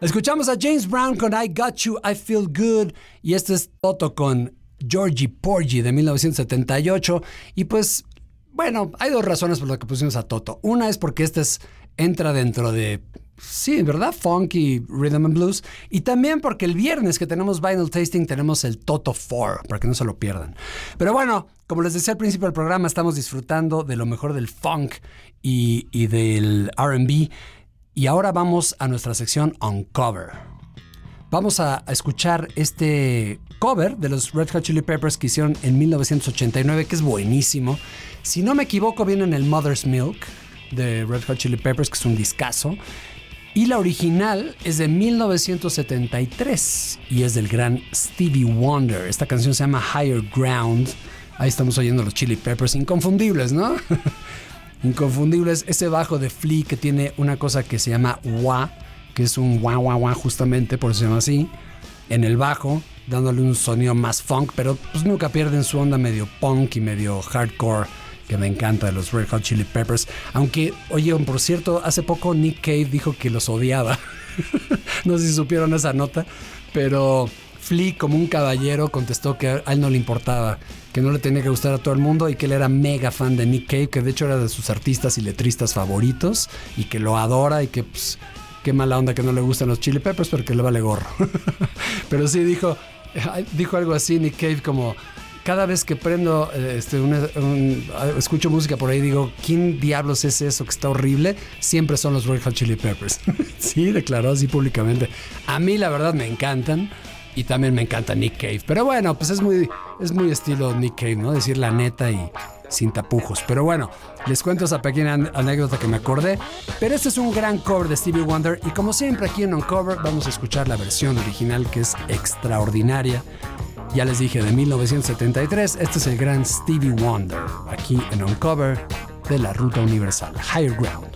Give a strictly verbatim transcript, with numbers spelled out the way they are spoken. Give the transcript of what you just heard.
Escuchamos a James Brown con I Got You, I Feel Good. Y este es Toto con Georgie Porgy de mil novecientos setenta y ocho. Y pues, bueno, hay dos razones por las que pusimos a Toto. Una es porque este es, entra dentro de, sí, ¿verdad? Funky, Rhythm and Blues. Y también porque el viernes que tenemos Vinyl Tasting tenemos el Toto cuatro, para que no se lo pierdan. Pero bueno, como les decía al principio del programa, estamos disfrutando de lo mejor del funk y, y del R and B. Y ahora vamos a nuestra sección Uncover. Vamos a, a escuchar este cover de los Red Hot Chili Peppers que hicieron en mil novecientos ochenta y nueve, que es buenísimo. Si no me equivoco, viene en el Mother's Milk de Red Hot Chili Peppers, que es un discazo. Y la original es de mil novecientos setenta y tres y es del gran Stevie Wonder. Esta canción se llama Higher Ground. Ahí estamos oyendo los Chili Peppers, inconfundibles, ¿no? Inconfundibles. Ese bajo de Flea que tiene una cosa que se llama wah, que es un wah wah wah justamente, por eso se llama así, en el bajo, dándole un sonido más funk, pero pues nunca pierden su onda medio punk y medio hardcore, que me encanta de los Red Hot Chili Peppers. Aunque, oye, por cierto, hace poco Nick Cave dijo que los odiaba. No sé si supieron esa nota, pero Flea, como un caballero, contestó que a él no le importaba, que no le tenía que gustar a todo el mundo y que él era mega fan de Nick Cave, que de hecho era de sus artistas y letristas favoritos y que lo adora y que pues qué mala onda que no le gustan los Chili Peppers, pero que le vale gorro. Pero sí dijo, dijo algo así Nick Cave como: cada vez que prendo, este, un, un, escucho música por ahí, digo, ¿quién diablos es eso que está horrible? Siempre son los Red Hot Chili Peppers. Sí, declaró así públicamente. A mí la verdad me encantan. Y también me encanta Nick Cave. Pero bueno, pues es muy, es muy estilo Nick Cave, ¿no? Decir la neta y sin tapujos. Pero bueno, les cuento esa pequeña anécdota que me acordé. Pero este es un gran cover de Stevie Wonder. Y como siempre aquí en Uncover vamos a escuchar la versión original, que es extraordinaria. Ya les dije, de mil novecientos setenta y tres. Este es el gran Stevie Wonder, aquí en Uncover de la Ruta Universal, Higher Ground.